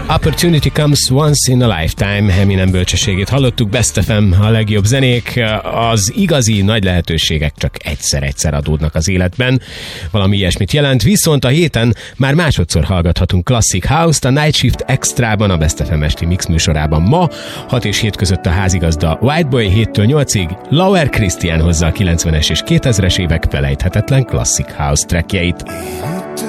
Opportunity comes once in a lifetime, Eminem bölcsességét hallottuk. Best FM, a legjobb zenék, az igazi nagy lehetőségek csak egyszer adódnak az életben. Valami ilyesmit jelent, viszont a héten már másodszor hallgathatunk Classic House-t a Night Shift Extrában, a Best FM esti mix műsorában ma, 6 és 7 között a házigazda Whiteboy, 7-től 8-ig, Lauer Christian hozza a 90-es és 2000-es évek felejthetetlen Classic House trackjeit.